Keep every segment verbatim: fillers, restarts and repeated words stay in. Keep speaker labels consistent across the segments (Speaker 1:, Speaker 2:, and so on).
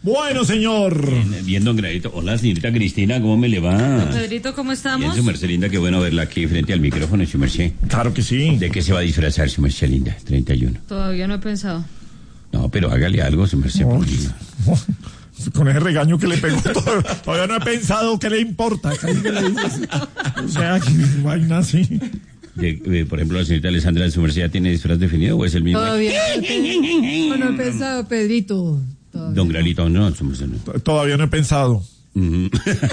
Speaker 1: Bueno, señor.
Speaker 2: Bien, bien, don Gradito. Hola, señorita Cristina, ¿cómo me le va?
Speaker 3: Don Pedrito, ¿cómo estamos?
Speaker 2: Bien, su merced linda, qué bueno verla aquí frente al micrófono, su merced.
Speaker 1: Claro que sí.
Speaker 2: ¿De qué se va a disfrazar, su merced linda? treinta y uno.
Speaker 3: Todavía no he pensado.
Speaker 2: No, pero hágale algo, su merced.
Speaker 1: No,
Speaker 2: porque-
Speaker 1: con ese regaño que le pegó, todavía, todavía no he pensado qué le importa. Casi que le dice así. O sea, que vaina así.
Speaker 2: de- de, por ejemplo, la señorita Alessandra, ¿su merced ya tiene disfraz definido o es el mismo?
Speaker 3: Todavía no he, no, no he pensado, Pedrito. Todavía
Speaker 2: Don
Speaker 3: no.
Speaker 2: Gradito, no, su merced no.
Speaker 1: Todavía no he pensado.
Speaker 2: Ujú.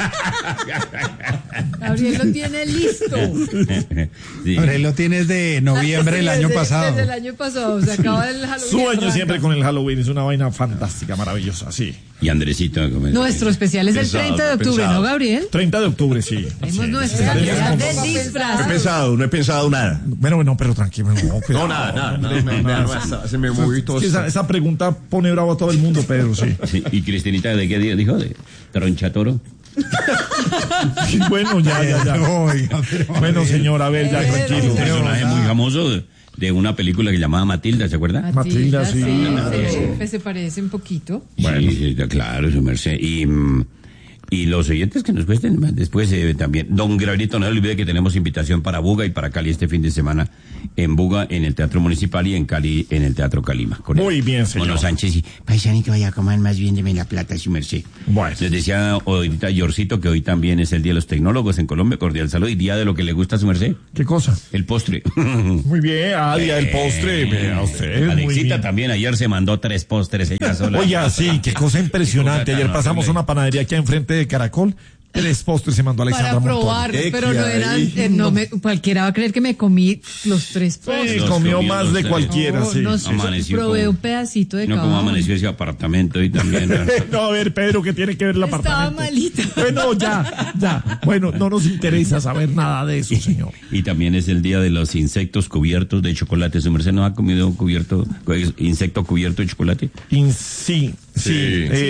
Speaker 3: Gabriel lo tiene listo.
Speaker 2: Sí.
Speaker 4: Ahora lo tienes de noviembre del
Speaker 3: Sí,
Speaker 4: año
Speaker 3: desde-
Speaker 4: pasado.
Speaker 3: Desde el año pasado, se acaba el Halloween.
Speaker 1: Sueño
Speaker 3: arranca.
Speaker 1: siempre con el Halloween, es una vaina fantástica, maravillosa, sí.
Speaker 2: Y Andresito. ¿cómo es?
Speaker 3: Nuestro especial es el
Speaker 5: Pensado,
Speaker 3: treinta de octubre,
Speaker 5: pensado.
Speaker 3: ¿no, Gabriel?
Speaker 1: treinta de octubre, sí.
Speaker 3: Tenemos
Speaker 1: Sí,
Speaker 3: nuestra
Speaker 1: sí,
Speaker 3: realidad
Speaker 1: sí.
Speaker 3: del
Speaker 5: No he
Speaker 3: disfraz.
Speaker 5: pensado, no he pensado nada.
Speaker 1: Bueno, bueno, pero tranquilo. No, cuidado.
Speaker 5: No, nada, nada, nada. Me, me, me- se me movió todo
Speaker 1: Es que esa,
Speaker 5: esto.
Speaker 1: esa pregunta pone bravo a todo el mundo, Pedro, sí.
Speaker 2: Sí, ¿y Cristinita de qué día dijo? ¿De tronchatoro?
Speaker 1: Sí, bueno, ya, ya, ya.
Speaker 4: Oiga, pero-
Speaker 1: Bueno, señor, a ver, ya,
Speaker 3: Pero-
Speaker 1: tranquilo.
Speaker 2: Un personaje muy famoso de, de una película que llamaba Matilda, ¿se acuerda?
Speaker 1: Matilda, sí.
Speaker 3: se, se, se parece un poquito.
Speaker 2: Bueno, sí, sí, claro, su merced. Y, mm, y los oyentes que nos cuesten después eh, también. Don Gabrielito, no se olvide que tenemos invitación para Buga y para Cali este fin de semana. En Buga, en el Teatro Municipal, y en Cali, en el Teatro Calima. Con
Speaker 1: Muy
Speaker 2: el
Speaker 1: bien, señor.
Speaker 2: Mono Sánchez y paisanito, vaya a comer más bien, deme la plata, su merced.
Speaker 1: Bueno.
Speaker 2: Les decía ahorita Yorcito que hoy también es el Día de los Tecnólogos en Colombia. Cordial salud y día de lo que le gusta a su merced.
Speaker 1: ¿Qué cosa?
Speaker 2: El postre.
Speaker 1: Muy bien, ah, día del postre, vea usted, muy
Speaker 2: Alexita
Speaker 1: bien.
Speaker 2: también ayer se mandó tres postres ella sola.
Speaker 1: Oiga, sí, qué cosa impresionante.
Speaker 2: Qué cosa
Speaker 1: Ayer
Speaker 2: tan
Speaker 1: pasamos
Speaker 2: horrible.
Speaker 1: una panadería aquí enfrente de Caracol. Tres postres se mandó Alexandra
Speaker 3: Para
Speaker 1: Montón.
Speaker 3: probarlos,
Speaker 5: Eh,
Speaker 3: pero no
Speaker 5: que
Speaker 3: eran,
Speaker 5: ahí-
Speaker 3: eh, no me, cualquiera va a creer que me comí los tres postres.
Speaker 1: Sí,
Speaker 2: Los
Speaker 1: comió
Speaker 2: comió
Speaker 1: más
Speaker 2: los
Speaker 1: de
Speaker 2: tres.
Speaker 1: cualquiera,
Speaker 3: No,
Speaker 1: sí.
Speaker 3: no sé,
Speaker 2: Amaneció
Speaker 3: probé
Speaker 2: como-
Speaker 3: un pedacito de
Speaker 2: No,
Speaker 3: cada
Speaker 2: como
Speaker 3: uno.
Speaker 2: amaneció ese apartamento y también.
Speaker 1: No, a ver, Pedro, ¿qué tiene que ver el
Speaker 3: Estaba
Speaker 1: apartamento?
Speaker 3: malita.
Speaker 1: Bueno, ya, ya. Bueno, no nos interesa saber nada de eso, señor.
Speaker 2: Y también es el día de los insectos cubiertos de chocolate. ¿Su merced no ha comido cubierto, insecto cubierto de chocolate?
Speaker 1: In- sí, sí.
Speaker 5: Sí.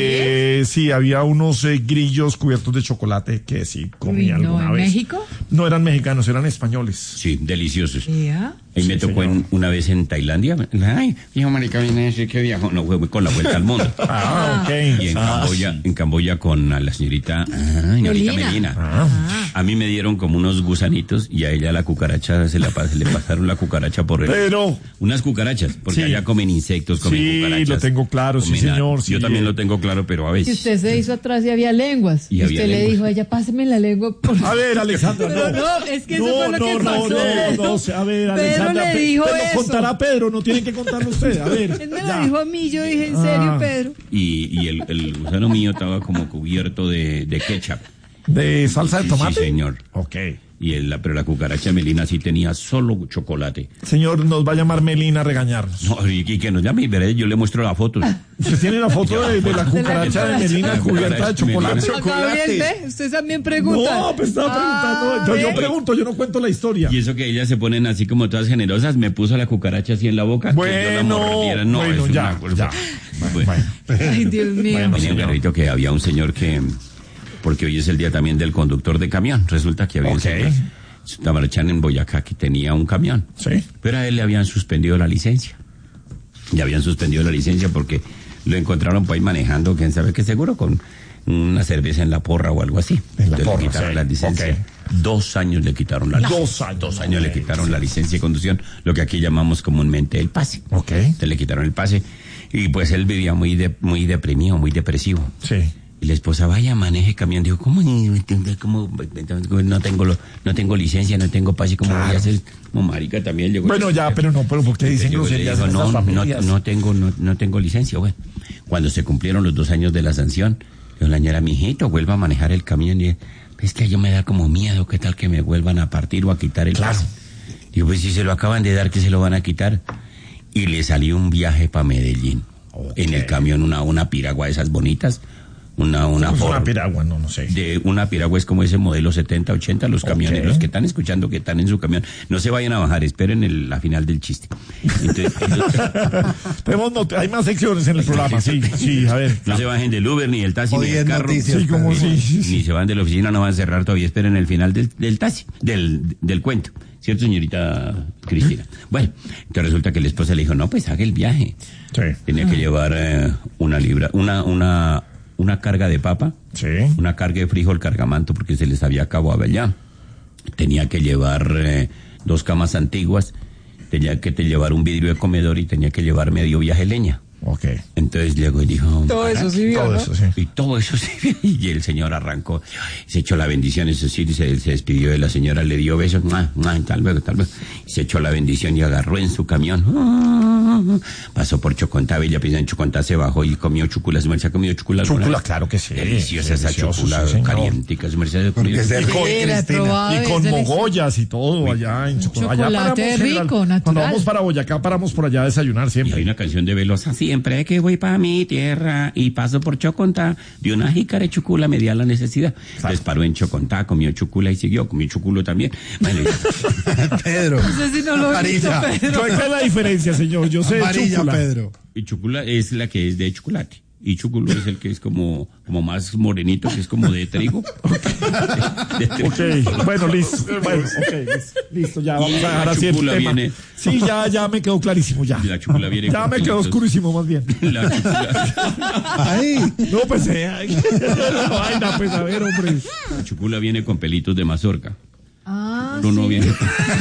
Speaker 1: Eh, sí, había unos eh, grillos cubiertos de chocolate que sí comí
Speaker 3: Uy, no,
Speaker 1: alguna
Speaker 3: ¿en
Speaker 1: vez.
Speaker 3: México?
Speaker 1: No eran mexicanos, eran españoles.
Speaker 2: Sí, deliciosos.
Speaker 3: ¿Ya?
Speaker 2: Ahí me
Speaker 1: Sí,
Speaker 2: tocó
Speaker 1: señor.
Speaker 2: en- una vez en Tailandia. Ay, hijo marica, viene a decir que viajó. No, fue con la vuelta al mundo.
Speaker 1: Ah, ok.
Speaker 2: Y en
Speaker 1: Ah,
Speaker 2: Camboya, en Camboya con a la señorita, ah, señorita
Speaker 3: Melina.
Speaker 2: Melina.
Speaker 1: Ah.
Speaker 2: A mí me dieron como unos gusanitos y a ella la cucaracha, se, la, pas- le pasaron la cucaracha por el...
Speaker 1: Pero,
Speaker 2: Unas cucarachas, porque
Speaker 1: Sí.
Speaker 2: allá comen insectos, comen
Speaker 1: Sí,
Speaker 2: cucarachas.
Speaker 1: lo tengo claro, sí,
Speaker 2: comen a-
Speaker 1: señor, sí.
Speaker 2: Yo también lo tengo claro, pero a
Speaker 3: Si
Speaker 2: veces...
Speaker 3: usted se hizo atrás y había lenguas.
Speaker 2: Y
Speaker 3: Y,
Speaker 2: había
Speaker 3: usted le
Speaker 2: lenguas.
Speaker 3: dijo a ella, páseme la lengua. Por...
Speaker 1: a ver, Alexandra,
Speaker 3: Pero
Speaker 1: no.
Speaker 3: no, es que eso
Speaker 1: no,
Speaker 3: fue lo
Speaker 1: no,
Speaker 3: que
Speaker 1: no,
Speaker 3: pasó.
Speaker 1: No, no, no, a ver,
Speaker 3: Pedro
Speaker 1: Alexandra,
Speaker 3: le
Speaker 1: Pe-
Speaker 3: dijo
Speaker 1: te lo
Speaker 3: eso.
Speaker 1: contará Pedro, no tienen que contarlo usted, a ver.
Speaker 3: Él me lo
Speaker 1: ya.
Speaker 3: dijo a mí, yo dije, ¿en serio,
Speaker 1: Ah.
Speaker 3: Pedro?
Speaker 2: Y, y el, el gusano mío estaba como cubierto de, de ketchup.
Speaker 1: ¿De salsa de
Speaker 2: Sí,
Speaker 1: tomate?
Speaker 2: sí, señor.
Speaker 1: Ok.
Speaker 2: Y el, la- pero la cucaracha Melina sí tenía solo chocolate.
Speaker 1: Señor, nos va a llamar Melina a regañarnos.
Speaker 2: No, y, y que nos llame y veré, yo le muestro la foto.
Speaker 1: ¿Usted tiene la foto de, de la cucaracha de Melina
Speaker 2: La
Speaker 1: cubierta de
Speaker 2: cucaracha de Melina.
Speaker 1: chocolate?
Speaker 3: Ah, Gabriel, ve, usted también pregunta.
Speaker 1: No, pues estaba preguntando.
Speaker 3: Ah,
Speaker 1: yo, yo
Speaker 3: ¿ve?
Speaker 1: pregunto, yo no cuento la historia.
Speaker 2: Y eso que ellas se ponen así como todas generosas, me puso la cucaracha así en la boca. que yo la
Speaker 1: Bueno,
Speaker 2: mordiera. No,
Speaker 1: bueno,
Speaker 2: es
Speaker 1: ya,
Speaker 2: una cosa-
Speaker 1: ya.
Speaker 2: Bueno,
Speaker 3: Ay, Dios mío.
Speaker 1: Bueno,
Speaker 2: tenía un
Speaker 1: señor.
Speaker 2: garrito que había un señor que, porque hoy es el día también del conductor de camión, resulta que había
Speaker 1: Ok.
Speaker 2: un señor, Tamarachán en Boyacá, que tenía un camión.
Speaker 1: Sí.
Speaker 2: Pero a él le habían suspendido la licencia. Le habían suspendido la licencia porque lo encontraron por ahí manejando, quién sabe qué, seguro con una cerveza en la porra o algo así.
Speaker 1: En la
Speaker 2: Entonces
Speaker 1: porra,
Speaker 2: le quitaron
Speaker 1: sí.
Speaker 2: la licencia.
Speaker 1: Ok.
Speaker 2: Dos años le quitaron la licencia.
Speaker 1: Dos años.
Speaker 2: Dos años le
Speaker 1: Ok,
Speaker 2: quitaron la licencia de conducción, lo que aquí llamamos comúnmente el pase.
Speaker 1: Ok.
Speaker 2: Entonces le quitaron el pase y pues él vivía muy de, muy deprimido, muy depresivo.
Speaker 1: Sí.
Speaker 2: Y la esposa, vaya, maneje camión. Dijo, ¿cómo? ¿Cómo? No tengo, lo- no tengo licencia, no tengo pase, ¿cómo voy a hacer? Como marica también llegó.
Speaker 1: Bueno, ya, pero no, pero ¿por qué dicen
Speaker 2: Llegó y le
Speaker 1: groserías
Speaker 2: dijo,
Speaker 1: en
Speaker 2: no,
Speaker 1: estas
Speaker 2: no,
Speaker 1: familias?
Speaker 2: no tengo, no, no tengo licencia. Bueno, cuando se cumplieron los dos años de la sanción, dijo la señora, mijito, vuelva a manejar el camión. Y es que yo me da como miedo, ¿qué tal que me vuelvan a partir o a quitar el
Speaker 1: Claro.
Speaker 2: pase? Digo, pues si se lo acaban de dar, que se lo van a quitar. Y le salió un viaje para Medellín.
Speaker 1: Ok.
Speaker 2: En el camión, una, una piragua de esas bonitas. Una, una
Speaker 1: ¿Cómo es una
Speaker 2: Ford.
Speaker 1: piragua? No, no sé.
Speaker 2: De una piragua es como ese modelo setenta, ochenta, los camiones,
Speaker 1: Ok.
Speaker 2: los que están escuchando que están en su camión, no se vayan a bajar, esperen el, la final del chiste. Entonces,
Speaker 1: Tenemos not- hay más secciones en el programa, sí, sí, a ver.
Speaker 2: no se bajen del Uber, ni del taxi, ni
Speaker 4: Hoy
Speaker 2: del
Speaker 4: es
Speaker 2: carro.
Speaker 4: noticias,
Speaker 1: Sí, como
Speaker 2: ni,
Speaker 1: sí, sí, sí.
Speaker 2: ni se van de la oficina, no van a cerrar todavía, esperen el final del, del taxi, del, del cuento. ¿Cierto, señorita Cristina? Bueno, entonces resulta que la esposa le dijo, no, pues haga el viaje.
Speaker 1: Sí.
Speaker 2: Tenía que llevar eh, una libra, una, una una carga de papa,
Speaker 1: Sí.
Speaker 2: una carga de frijol cargamanto porque se les había acabado allá. Tenía que llevar eh, dos camas antiguas, tenía que te llevar un vidrio de comedor y tenía que llevar medio viaje leña.
Speaker 1: Ok.
Speaker 2: Entonces llegó y dijo...
Speaker 3: Todo eso sí vio,
Speaker 1: Todo
Speaker 3: ¿no?
Speaker 1: eso, sí.
Speaker 2: Y todo eso sí. Y el señor arrancó, se echó la bendición, eso sí, se, se despidió de la señora, le dio besos, ¡mua, mua! Tal vez, tal vez. Se echó la bendición y agarró en su camión. Pasó por Chocontá, Bella Prisa en Chocontá, se bajó y comió chúcula. ¿Su merced ha comido chúcula? alguna
Speaker 1: Chúcula,
Speaker 2: vez?
Speaker 1: claro que sí.
Speaker 2: Deliciosa esa
Speaker 1: Delicioso,
Speaker 2: chúcula,
Speaker 1: sí, señor.
Speaker 2: calientica, su merced.
Speaker 4: Porque es del
Speaker 3: Sí,
Speaker 4: Col,
Speaker 3: la he
Speaker 4: Cristina.
Speaker 3: probado,
Speaker 1: Y
Speaker 3: es
Speaker 1: con
Speaker 3: delicioso.
Speaker 1: mogollas y todo allá en Chocolate. Allá
Speaker 3: chocolate
Speaker 1: paramos,
Speaker 3: rico,
Speaker 1: general.
Speaker 3: natural.
Speaker 1: Cuando vamos para Boyacá, paramos por allá a desayunar
Speaker 2: Y hay
Speaker 1: siempre.
Speaker 2: una canción de Velosa, siempre que voy para mi tierra y paso por Chocontá, de una jícara de chucula me di a la necesidad. Entonces paró en Chocontá, comió chucula y siguió, comió chuculo también. Bueno, y-
Speaker 4: Pedro.
Speaker 3: No sé si no lo he visto,
Speaker 4: Amarilla.
Speaker 3: Pedro.
Speaker 1: ¿Cuál es la diferencia, señor? Yo sé de
Speaker 4: Amarilla,
Speaker 1: chúcula.
Speaker 4: Pedro.
Speaker 2: y chucula es la que es de chocolate. Y chuculo es el que es como, como más morenito, que es como de trigo. De trigo.
Speaker 1: Ok, bueno, listo. Bueno, ok, listo, listo, ya vamos a dejar
Speaker 2: La
Speaker 1: así el
Speaker 2: chúcula
Speaker 1: tema.
Speaker 2: viene-
Speaker 1: Sí, ya, ya me quedó clarísimo, ya.
Speaker 2: La chúcula viene
Speaker 1: Ya
Speaker 2: con
Speaker 1: me quedó
Speaker 2: pelitos.
Speaker 1: oscurísimo, más bien.
Speaker 2: La chúcula,
Speaker 4: Ay,
Speaker 1: No, pues, eh, ay, la vaina, pues, a ver, hombre.
Speaker 2: la chúcula viene con pelitos de mazorca.
Speaker 3: Ah,
Speaker 2: Chuculo no
Speaker 3: sí.
Speaker 2: viene.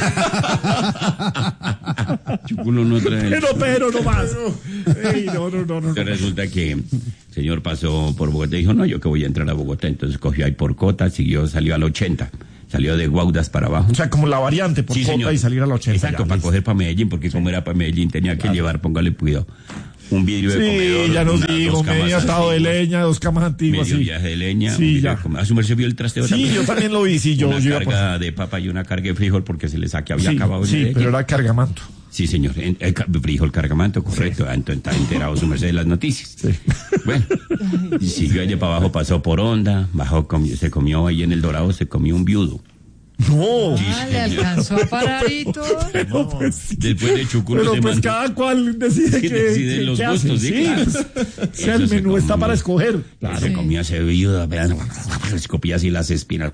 Speaker 2: Chuculo no trae.
Speaker 1: Pero, pero, no más. Ey, no, no, no, no.
Speaker 2: Entonces resulta que el señor pasó por Bogotá y dijo, no, yo que voy a entrar a Bogotá. Entonces cogió ahí por Cota, siguió, salió al ochenta. Salió de Guaudas para abajo.
Speaker 1: O sea, como la variante por
Speaker 2: Sí,
Speaker 1: Cota
Speaker 2: señor.
Speaker 1: y salir a la ochenta.
Speaker 2: Exacto,
Speaker 1: ya,
Speaker 2: para
Speaker 1: listo.
Speaker 2: coger para Medellín, porque como era para Medellín tenía que llevar, póngale cuidado, un vidrio de comedor.
Speaker 1: Sí, ya nos
Speaker 2: unas
Speaker 1: digo,
Speaker 2: dos camas
Speaker 1: medio atado de
Speaker 2: antiguas,
Speaker 1: leña, dos camas antiguas.
Speaker 2: medio
Speaker 1: Sí,
Speaker 2: viaje de leña.
Speaker 1: Sí,
Speaker 2: un vidrio
Speaker 1: ya.
Speaker 2: de comedor. ¿A su merced vio el trasteo
Speaker 1: Sí,
Speaker 2: también?
Speaker 1: yo también lo vi, sí, yo,
Speaker 2: Una
Speaker 1: yo iba por-
Speaker 2: carga de papa y una carga de frijol porque se le saque había
Speaker 1: Sí,
Speaker 2: acabado el
Speaker 1: sí,
Speaker 2: leña.
Speaker 1: pero era cargamanto.
Speaker 2: Sí, señor, en, el ca- frijol cargamanto, correcto. Entonces está enterado su merced de las noticias. Bueno, y siguió allá para abajo, pasó por Honda, bajó, comió- se comió ahí en el Dorado, se comió un viudo.
Speaker 1: No.
Speaker 3: Ah, le alcanzó a parar y todo.
Speaker 1: Pero, pues, sí.
Speaker 2: Después de Chuculo
Speaker 1: Pero
Speaker 2: se
Speaker 1: pues
Speaker 2: mandó-
Speaker 1: cada cual decide
Speaker 2: Sí,
Speaker 1: que
Speaker 2: decide los gustos, sí, claro.
Speaker 1: pues, o sea,
Speaker 2: Eso
Speaker 1: el
Speaker 2: se
Speaker 1: menú está
Speaker 2: comió.
Speaker 1: para escoger.
Speaker 2: Se comía ese viudo, vean, se escupía así las espinas.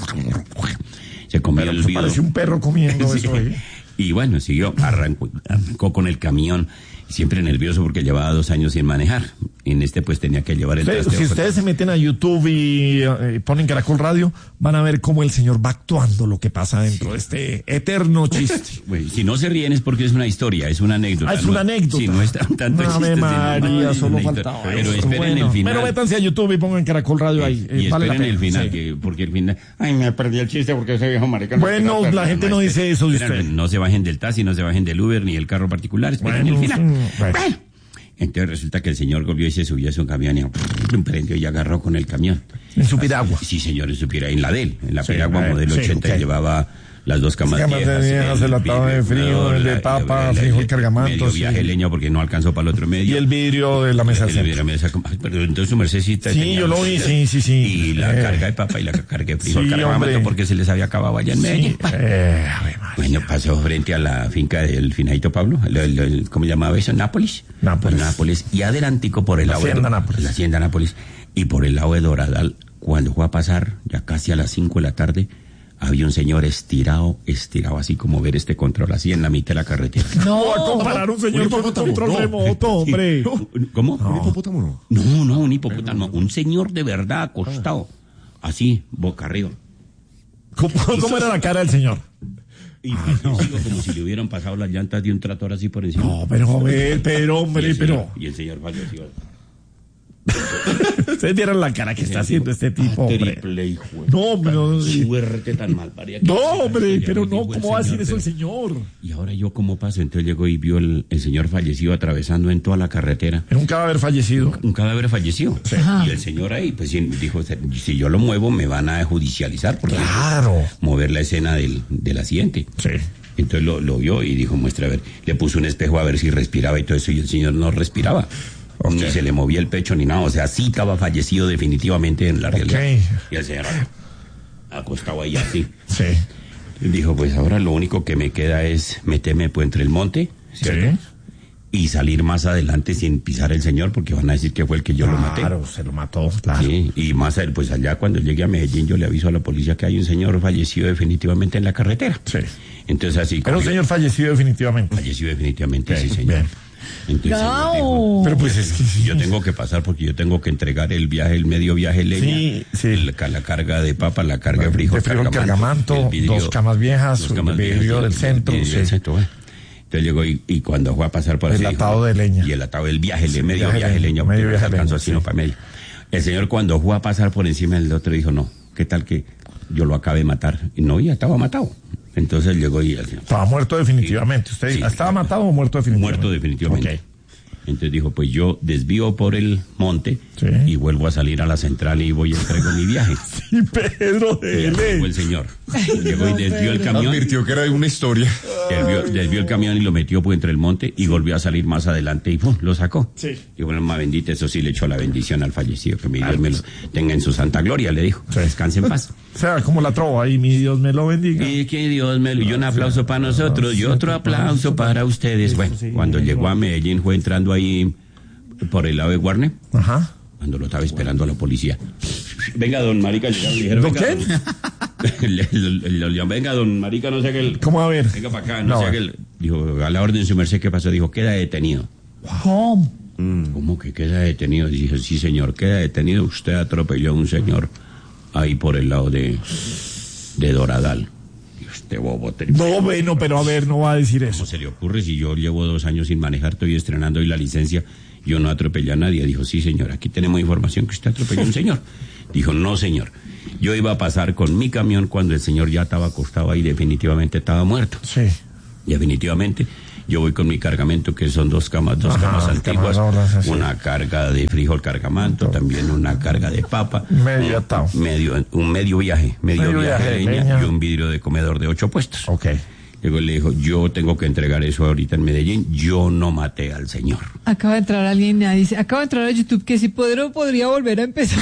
Speaker 2: Se comió
Speaker 1: Pero
Speaker 2: el
Speaker 1: pues,
Speaker 2: viudo.
Speaker 1: parece un perro comiendo
Speaker 2: Sí.
Speaker 1: eso ahí.
Speaker 2: Y bueno, siguió, arrancó, arrancó con el camión, siempre nervioso porque llevaba dos años sin manejar. En este pues tenía que llevar el
Speaker 1: Ustedes-
Speaker 2: trasteo.
Speaker 1: si ustedes se meten a YouTube y eh, ponen Caracol Radio, van a ver cómo el señor va actuando lo que pasa dentro de este eterno chiste.
Speaker 2: Bueno, si no se ríen es porque es una historia, es una anécdota.
Speaker 1: Ah, es
Speaker 2: no-
Speaker 1: una anécdota.
Speaker 2: Sí, no es tan- tanto
Speaker 1: Ave
Speaker 2: chiste, sino
Speaker 1: María,
Speaker 2: más
Speaker 1: solo
Speaker 2: anécdota.
Speaker 1: faltaba
Speaker 2: Pero
Speaker 1: eso.
Speaker 2: esperen
Speaker 1: Bueno,
Speaker 2: el final.
Speaker 1: Pero métanse a YouTube y pongan Caracol Radio ahí. eh,
Speaker 2: Y
Speaker 1: vale la
Speaker 2: esperen
Speaker 1: pena.
Speaker 2: el final,
Speaker 1: Sí.
Speaker 2: que, porque el final... Ay, me perdí el chiste porque ese viejo marica... no
Speaker 1: Bueno,
Speaker 2: quiere
Speaker 1: la
Speaker 2: perder,
Speaker 1: gente no
Speaker 2: maestro.
Speaker 1: dice eso de
Speaker 2: Esperen,
Speaker 1: usted.
Speaker 2: No se bajen del taxi, no se bajen del Uber ni del carro particular, esperen
Speaker 1: Bueno,
Speaker 2: el final.
Speaker 1: mm, bueno.
Speaker 2: Bueno. Entonces resulta que el señor volvió y se subió a su camión y prendió y agarró con el camión.
Speaker 1: En su piragua.
Speaker 2: Sí, señor, en su piragua, en la de él, en la
Speaker 1: Sí,
Speaker 2: piragua
Speaker 1: eh,
Speaker 2: modelo
Speaker 1: sí,
Speaker 2: ochenta,
Speaker 1: ok.
Speaker 2: y llevaba las dos camas
Speaker 1: Camas de
Speaker 2: viejas.
Speaker 1: viejas, el atado de
Speaker 2: vidrio,
Speaker 1: frío, el de
Speaker 2: la-
Speaker 1: papa,
Speaker 2: la- la-
Speaker 1: frijol
Speaker 2: el
Speaker 1: cargamanto,
Speaker 2: medio
Speaker 1: sí.
Speaker 2: viaje de leña porque no alcanzó para el otro medio.
Speaker 1: Y el vidrio de la mesa
Speaker 2: El-
Speaker 1: centro.
Speaker 2: la mesa com- ay, pero entonces su mercedcita
Speaker 1: Sí,
Speaker 2: tenía
Speaker 1: yo lo
Speaker 2: los-
Speaker 1: vi, sí, sí, sí.
Speaker 2: Y la
Speaker 1: Eh.
Speaker 2: carga de papa y la carga de frijol
Speaker 1: Sí,
Speaker 2: cargamanto
Speaker 1: hombre.
Speaker 2: porque se les había acabado allá en Medellín.
Speaker 1: Sí, eh, Ave María.
Speaker 2: Bueno, pasó frente a la finca del finadito Pablo, el, el- el- ¿cómo llamaba eso? Nápoles.
Speaker 1: Nápoles.
Speaker 2: Por Nápoles. Y adelantico por el
Speaker 1: La
Speaker 2: lado de
Speaker 1: hacienda
Speaker 2: Do-
Speaker 1: Nápoles.
Speaker 2: La hacienda Nápoles. Y por el lado de Doradal, cuando fue a pasar, ya casi a las cinco de la tarde, había un señor estirado, estirado así como ver este control, así en la mitad de la carretera.
Speaker 1: No va a comparar un señor
Speaker 5: Un
Speaker 1: con un
Speaker 5: hipopótamo,
Speaker 1: control
Speaker 5: no.
Speaker 1: remoto, hombre.
Speaker 2: ¿Cómo?
Speaker 5: ¿Un hipopótamo no?
Speaker 2: No, no, un hipopótamo, un señor de verdad acostado, así, boca arriba.
Speaker 1: ¿Cómo, cómo era la cara del señor?
Speaker 2: Y fallecido, como si le hubieran pasado las llantas de un tractor así por encima.
Speaker 1: No, pero, a ver, pero,
Speaker 2: Y
Speaker 1: hombre,
Speaker 2: el señor-
Speaker 1: pero.
Speaker 2: Y el señor falleció.
Speaker 1: Ustedes vieron la cara que está haciendo este tipo, hombre.
Speaker 2: Triple hijo de
Speaker 1: No, hombre, no.
Speaker 2: suerte tan mal paría que-
Speaker 1: No, hombre,
Speaker 2: Ya
Speaker 1: pero
Speaker 2: nos
Speaker 1: no,
Speaker 2: dijo el
Speaker 1: ¿cómo va a decir
Speaker 2: señor,
Speaker 1: eso el
Speaker 2: pero-
Speaker 1: señor?
Speaker 2: Y ahora yo cómo paso, entonces llegó y vio el, el señor fallecido atravesando en toda la carretera.
Speaker 1: Era un cadáver fallecido.
Speaker 2: Un cadáver fallecido.
Speaker 3: Ajá.
Speaker 2: Y el señor ahí, pues sí, dijo, si yo lo muevo me van a judicializar porque
Speaker 1: Claro.
Speaker 2: mover la escena del, del accidente.
Speaker 1: Sí.
Speaker 2: Entonces lo, lo vio y dijo, muestra a ver, le puso un espejo a ver si respiraba y todo eso, y el señor no respiraba.
Speaker 1: Ok.
Speaker 2: Ni se le movía el pecho ni nada, o sea, sí estaba fallecido definitivamente en la realidad. Y el señor acostado ahí así.
Speaker 1: Sí.
Speaker 2: Y dijo, pues ahora lo único que me queda es meterme pues, entre el monte, ¿cierto?
Speaker 1: Sí.
Speaker 2: Y salir más adelante sin pisar el señor, porque van a decir que fue el que yo lo maté.
Speaker 1: Claro, se lo mató, claro.
Speaker 2: Sí, y más a- pues allá cuando llegue a Medellín yo le aviso a la policía que hay un señor fallecido definitivamente en la carretera.
Speaker 1: Sí.
Speaker 2: Entonces así
Speaker 1: Era un
Speaker 2: cogió-
Speaker 1: señor fallecido definitivamente.
Speaker 2: falleció definitivamente,
Speaker 1: Ok,
Speaker 2: sí señor.
Speaker 1: bien.
Speaker 2: Entonces,
Speaker 3: No.
Speaker 2: dijo,
Speaker 1: Pero pues es que sí.
Speaker 2: yo tengo que pasar porque yo tengo que entregar el viaje, el medio viaje leña,
Speaker 1: Sí, sí.
Speaker 2: el- la carga de papa, la carga de frijol,
Speaker 1: De frijol, cargamanto,
Speaker 2: el vidrio,
Speaker 1: dos camas viejas,
Speaker 2: dos camas
Speaker 1: el vidrio
Speaker 2: viejas,
Speaker 1: del
Speaker 2: el
Speaker 1: centro,
Speaker 2: vidrio del
Speaker 1: sí.
Speaker 2: centro, bueno. Entonces llegó y, y cuando fue a pasar por
Speaker 1: El
Speaker 2: así,
Speaker 1: atado de leña.
Speaker 2: Y el atado del viaje, el medio
Speaker 1: viaje
Speaker 2: viaje
Speaker 1: leña,
Speaker 2: leña,
Speaker 1: medio
Speaker 2: porque no
Speaker 1: viaje
Speaker 2: alcanzó
Speaker 1: leña,
Speaker 2: sino
Speaker 1: sí.
Speaker 2: para medio. El señor cuando fue a pasar por encima del otro dijo, no, ¿qué tal que yo lo acabé de matar? Y no, ya estaba matado. Entonces llegó y el señor,
Speaker 1: Estaba muerto definitivamente. ¿Usted
Speaker 2: Sí.
Speaker 1: estaba matado o muerto definitivamente?
Speaker 2: muerto definitivamente.
Speaker 1: Ok.
Speaker 2: Entonces dijo, pues yo desvío por el monte
Speaker 1: Sí.
Speaker 2: y vuelvo a salir a la central y voy y entrego mi viaje.
Speaker 1: Sí, Pedro,
Speaker 2: Y ya llegó el
Speaker 1: dele.
Speaker 2: señor. Llegó y desvió el camión.
Speaker 5: Advirtió que era una historia.
Speaker 2: Desvió, desvió el camión y lo metió pues, entre el monte y volvió a salir más adelante y ¡pum! Lo sacó.
Speaker 1: Sí.
Speaker 2: Y bueno, más bendita, eso sí le echó la bendición al fallecido, que mi Dios me lo tenga en su santa gloria, le dijo.
Speaker 1: Sí.
Speaker 2: Descanse en paz.
Speaker 1: O sea, como la trova ahí, mi Dios me lo bendiga.
Speaker 2: Y que Dios me lo... Y un aplauso para nosotros y otro aplauso para ustedes. Bueno, cuando llegó a Medellín fue entrando ahí por el lado de Guarne,
Speaker 1: Ajá.
Speaker 2: cuando lo estaba esperando a la policía. Venga, don Marica, llegaron y dijeron...
Speaker 1: ¿Don
Speaker 2: venga,
Speaker 1: qué?
Speaker 2: le- le- le- le- venga, don Marica, no sé qué... el-
Speaker 1: ¿Cómo a ver?
Speaker 2: Venga para acá, no,
Speaker 1: No,
Speaker 2: sé qué... el- dijo, a la orden, su merced, ¿qué pasó? Dijo, queda detenido.
Speaker 3: ¿Cómo?
Speaker 2: ¿Cómo que queda detenido? Dije, sí, señor, queda detenido. Usted atropelló a un señor ahí por el lado de, de Doradal. Y usted, bobo, te-
Speaker 1: No, bueno, pero a ver, no va a decir
Speaker 2: ¿cómo
Speaker 1: eso.
Speaker 2: se le ocurre si yo llevo dos años sin manejar, estoy estrenando hoy la licencia, yo no atropellé a nadie? Dijo, sí, señor, aquí tenemos información que usted atropelló a un señor. Dijo, no, señor, yo iba a pasar con mi camión cuando el señor ya estaba acostado ahí, definitivamente estaba muerto.
Speaker 1: Sí.
Speaker 2: Definitivamente, yo voy con mi cargamento, que son dos camas, dos
Speaker 1: Ajá,
Speaker 2: camas antiguas,
Speaker 1: camas, sí.
Speaker 2: una carga de frijol cargamanto, también una carga de papa.
Speaker 1: Medio
Speaker 2: un-
Speaker 1: atado.
Speaker 2: Medio, un medio viaje, medio,
Speaker 1: Medio
Speaker 2: viaje,
Speaker 1: viaje
Speaker 2: de
Speaker 1: de
Speaker 2: leña,
Speaker 1: leña.
Speaker 2: y un vidrio de comedor de ocho puestos.
Speaker 1: Ok.
Speaker 2: Luego le dijo, yo tengo que entregar eso ahorita en Medellín, yo no maté al señor.
Speaker 3: Acaba de entrar alguien y dice, acaba de entrar a YouTube que si podría, podría volver a empezar.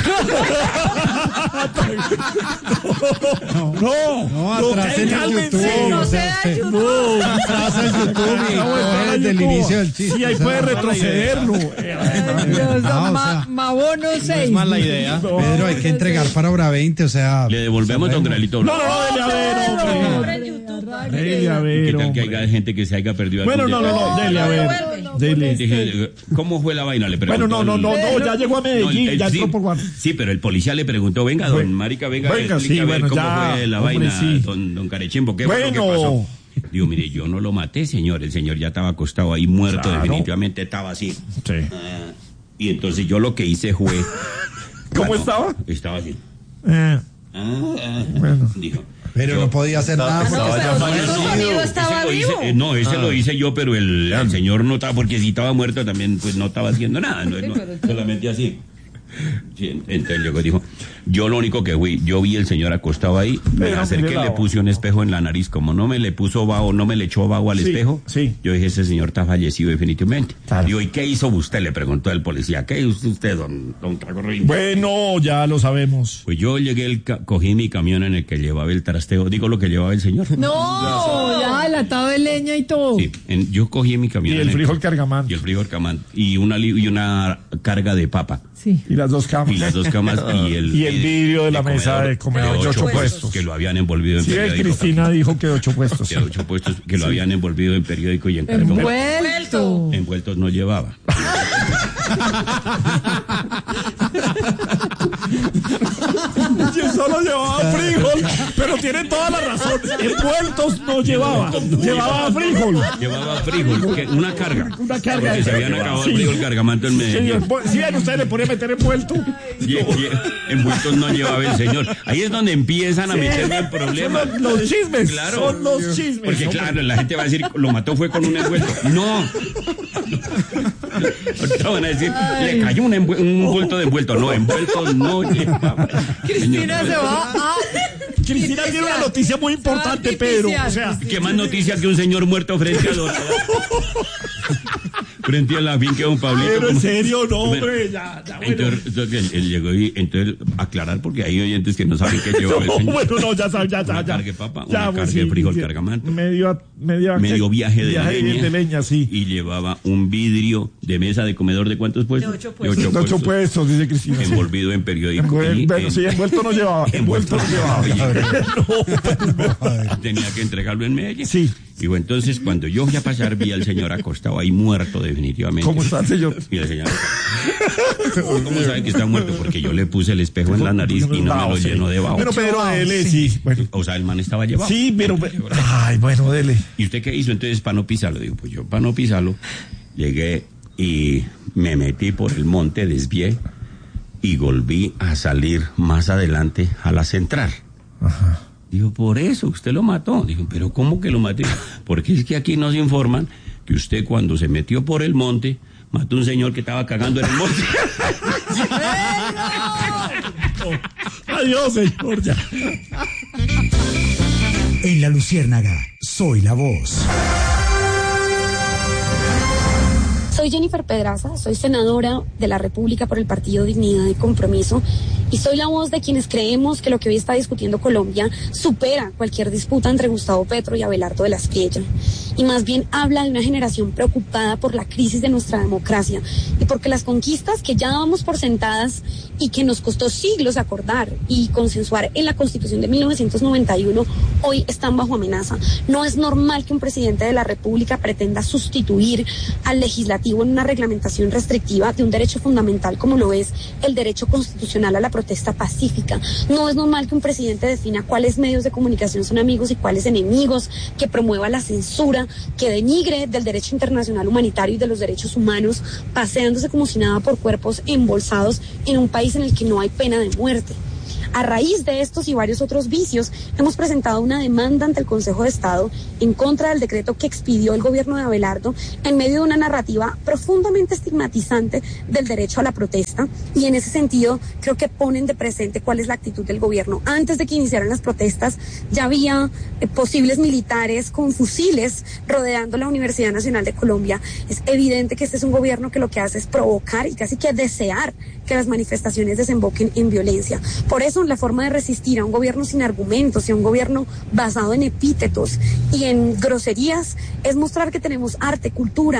Speaker 1: No, no,
Speaker 4: No, atrás en el
Speaker 1: cálmense.
Speaker 4: YouTube.
Speaker 3: No
Speaker 4: o sea,
Speaker 3: sea
Speaker 4: usted-
Speaker 3: YouTube.
Speaker 4: atrás en YouTube y
Speaker 1: Acabo de entrar
Speaker 4: coge
Speaker 1: a
Speaker 4: desde el
Speaker 1: YouTube.
Speaker 4: inicio del chiste.
Speaker 1: Sí, ahí
Speaker 4: o sea,
Speaker 1: puede
Speaker 4: no,
Speaker 1: retrocederlo.
Speaker 3: Ay, Dios,
Speaker 4: No, o
Speaker 3: ma-
Speaker 4: sea,
Speaker 3: Mabono seis.
Speaker 1: No,
Speaker 4: Pedro, hay que entregar para hora veinte, o sea...
Speaker 2: Le devolvemos, don Gralito.
Speaker 1: No, no, no, dele a ver, hombre. Dele a
Speaker 2: ¿Qué
Speaker 1: ver,
Speaker 2: tal que
Speaker 1: hombre.
Speaker 2: haya gente que se haya perdido algún
Speaker 1: Bueno, no,
Speaker 2: día?
Speaker 1: no, no, dele a ver. Dele.
Speaker 2: Dije, ¿cómo fue la vaina? Le
Speaker 1: Bueno,
Speaker 2: preguntó
Speaker 1: no, no,
Speaker 2: el-
Speaker 1: no, no, ya llegó a
Speaker 2: No, el-
Speaker 1: Medellín,
Speaker 2: el-
Speaker 1: ya
Speaker 2: sí,
Speaker 1: entró por Guardia.
Speaker 2: sí, pero el policía le preguntó, venga, don
Speaker 1: Bueno,
Speaker 2: Marica, venga,
Speaker 1: venga,
Speaker 2: explica
Speaker 1: sí,
Speaker 2: a ver
Speaker 1: bueno,
Speaker 2: cómo
Speaker 1: ya,
Speaker 2: fue la
Speaker 1: hombre,
Speaker 2: vaina,
Speaker 1: sí.
Speaker 2: don, don Carechimbo, ¿qué fue lo que
Speaker 1: Bueno.
Speaker 2: pasó? Digo, mire, yo no lo maté, señor, el señor ya estaba acostado ahí muerto,
Speaker 1: Claro.
Speaker 2: definitivamente estaba así.
Speaker 1: Sí.
Speaker 2: Ah, y entonces yo lo que hice fue...
Speaker 1: ¿Cómo
Speaker 2: Bueno,
Speaker 1: estaba?
Speaker 2: Estaba así.
Speaker 1: Eh,
Speaker 2: Ah, ah,
Speaker 1: Bueno.
Speaker 2: dijo.
Speaker 4: Pero
Speaker 2: yo-
Speaker 4: no podía hacer nada.
Speaker 5: no,
Speaker 4: porque
Speaker 5: pero
Speaker 4: estaba
Speaker 5: no,
Speaker 4: fallecido.
Speaker 5: no,
Speaker 3: amigo
Speaker 2: Ese
Speaker 3: estaba
Speaker 2: lo hice-
Speaker 3: vivo.
Speaker 2: eh, no, ese
Speaker 5: Ah.
Speaker 2: lo hice yo, pero el, el señor no estaba, porque si estaba muerto también, pues no estaba haciendo nada, no, no, solamente así. Sí, entonces luego dijo, yo lo único que fui, yo vi el señor acostado ahí, me
Speaker 1: Pero
Speaker 2: acerqué,
Speaker 1: mire la
Speaker 2: le
Speaker 1: voz.
Speaker 2: puse un espejo en la nariz, como no me le puso vaho, no me le echó vaho al
Speaker 1: Sí,
Speaker 2: espejo,
Speaker 1: sí.
Speaker 2: yo dije, ese señor está fallecido definitivamente.
Speaker 1: Claro.
Speaker 2: Digo, ¿y qué hizo usted? Le preguntó el policía, ¿qué hizo usted, don, don Tragorrín?
Speaker 1: Bueno, ya lo sabemos.
Speaker 2: Pues yo llegué, el ca- cogí mi camión en el que llevaba el trasteo, digo lo que llevaba el señor.
Speaker 3: No, ya, el atado de leña y todo.
Speaker 2: Sí, en- yo cogí mi
Speaker 1: Y
Speaker 2: camión.
Speaker 1: el
Speaker 2: en
Speaker 1: frijol cargamanto.
Speaker 2: Y el frijol cargamanto. Y una, li- y una carga de papa.
Speaker 3: Sí.
Speaker 1: Y las dos camas.
Speaker 2: Y las dos camas y el,
Speaker 1: Y el vidrio de la mesa de comedor de ocho puestos.
Speaker 2: Que lo habían envolvido en
Speaker 1: Sí,
Speaker 2: periódico.
Speaker 1: Cristina dijo que ocho puestos.
Speaker 2: Que ocho puestos que lo habían envolvido en periódico y en cartón.
Speaker 3: Envuelto.
Speaker 2: Envueltos no llevaba.
Speaker 1: Yo solo llevaba frijol, pero tiene toda la razón. Envueltos no llevaba. Llevaba frijol.
Speaker 2: Llevaba frijol, que- una carga.
Speaker 1: Una carga
Speaker 2: Porque
Speaker 1: de
Speaker 2: se habían
Speaker 1: frijol.
Speaker 2: acabado
Speaker 1: Sí.
Speaker 2: el frijol cargamanto en Medellín.
Speaker 1: Señor, si ven ustedes le ponen meter envuelto.
Speaker 2: Y, y envueltos no llevaba el señor. Ahí es donde empiezan a meterme en problemas.
Speaker 1: Son los, los chismes.
Speaker 2: Claro.
Speaker 1: Son los chismes.
Speaker 2: Porque
Speaker 1: hombre.
Speaker 2: claro, la gente va a decir, lo mató fue con un envuelto. No. Ahorita van a decir, le cayó un, envue- un envuelto de envuelto. No, envuelto no llevaba.
Speaker 3: Cristina
Speaker 2: Señor.
Speaker 3: se va a...
Speaker 1: Cristina tiene una noticia muy importante, Pedro. O sea,
Speaker 2: ¿Qué más noticia que un señor muerto frente a Dorada? Frente a la finca de don Pablito.
Speaker 1: pero en
Speaker 2: como-
Speaker 1: serio, no,
Speaker 2: Bueno,
Speaker 1: hombre. Ya, ya, bueno.
Speaker 2: Entonces, entonces él, él llegó y entonces aclarar porque hay oyentes que no saben qué llevaba el
Speaker 1: No,
Speaker 2: señor.
Speaker 1: bueno, no, ya sabes, ya, ya.
Speaker 2: Una
Speaker 1: ya.
Speaker 2: carga de papa,
Speaker 1: Ya,
Speaker 2: una
Speaker 1: pues,
Speaker 2: carga
Speaker 1: sí,
Speaker 2: de frijol
Speaker 1: sí.
Speaker 2: cargamanto.
Speaker 1: Medio, medio,
Speaker 2: Medio viaje de
Speaker 1: viaje
Speaker 2: leña.
Speaker 1: de leña, sí.
Speaker 2: Y llevaba un vidrio de mesa de comedor de cuántos puestos?
Speaker 3: De ocho puestos.
Speaker 2: De ocho
Speaker 1: De ocho
Speaker 2: puestos.
Speaker 1: puestos, dice Cristina. sí.
Speaker 2: Envolvido en periódico.
Speaker 1: Envuel-
Speaker 2: y,
Speaker 1: bueno,
Speaker 2: eh,
Speaker 1: sí, envuelto no llevaba. Envuelto no llevaba.
Speaker 2: Oye,
Speaker 1: No,
Speaker 2: tenía que entregarlo en Medellín.
Speaker 1: Sí.
Speaker 2: Y bueno, entonces cuando yo fui a pasar vi al señor acostado ahí muerto definitivamente.
Speaker 1: ¿Cómo está el señor?
Speaker 2: Y el señor... ¿Cómo sabe que está muerto? Porque yo le puse el espejo en la nariz y no me lo llenó de vaho.
Speaker 1: Bueno, Pedro, dele, sí. Bueno.
Speaker 2: O sea, el man estaba llevado.
Speaker 1: Sí, pero... Ay, bueno, dele.
Speaker 2: ¿Y usted qué hizo entonces para no pisarlo? Digo, pues yo para no pisarlo llegué y me metí por el monte, desvié y volví a salir más adelante a la central.
Speaker 1: Ajá.
Speaker 2: Digo, por eso usted lo mató. Digo, pero ¿cómo que lo maté? Porque es que aquí nos informan que usted cuando se metió por el monte mató a un señor que estaba cagando en el monte.
Speaker 1: Adiós, señor, ya.
Speaker 6: En La Luciérnaga, soy la voz.
Speaker 7: Soy Jennifer Pedraza, soy senadora de la República por el Partido Dignidad y Compromiso y soy la voz de quienes creemos que lo que hoy está discutiendo Colombia supera cualquier disputa entre Gustavo Petro y Abelardo de la Espriella y más bien habla de una generación preocupada por la crisis de nuestra democracia y porque las conquistas que ya dábamos por sentadas y que nos costó siglos acordar y consensuar en la Constitución de mil novecientos noventa y uno hoy están bajo amenaza. No es normal que un presidente de la República pretenda sustituir al legislativo en una reglamentación restrictiva de un derecho fundamental como lo es el derecho constitucional a la protesta pacífica. No es normal que un presidente defina cuáles medios de comunicación son amigos y cuáles enemigos, que promueva la censura, que denigre del derecho internacional humanitario y de los derechos humanos, paseándose como si nada por cuerpos embolsados en un país en el que no hay pena de muerte. A raíz de estos y varios otros vicios, hemos presentado una demanda ante el Consejo de Estado en contra del decreto que expidió el gobierno de Abelardo en medio de una narrativa profundamente estigmatizante del derecho a la protesta y en ese sentido creo que ponen de presente cuál es la actitud del gobierno. Antes de que iniciaran las protestas ya había eh, posibles militares con fusiles rodeando la Universidad Nacional de Colombia. Es evidente que este es un gobierno que lo que hace es provocar y casi que desear que las manifestaciones desemboquen en violencia. Por eso la forma de resistir a un gobierno sin argumentos y a un gobierno basado en epítetos y en groserías es mostrar que tenemos arte, cultura,